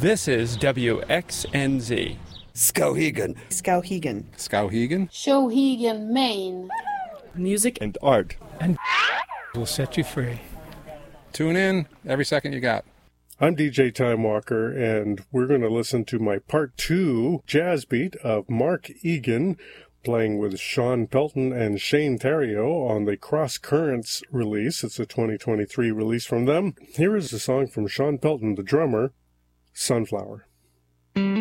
This is WXNZ. Skowhegan. Skowhegan. Skowhegan. Skowhegan, Maine. Music and art. And will set you free. Tune in every second you got. I'm DJ Time Walker, and we're going to listen to my part 2 jazz beat of Mark Egan playing with Sean Pelton and Shane Theriault on the Cross Currents release. It's a 2023 release from them. Here is a song from Sean Pelton, the drummer, Sunflower.